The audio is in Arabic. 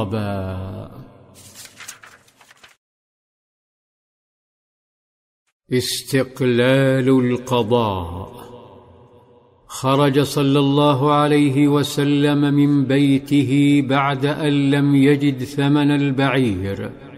استقلال القضاء. خرج صلى الله عليه وسلم من بيته بعد أن لم يجد ثمن البعير،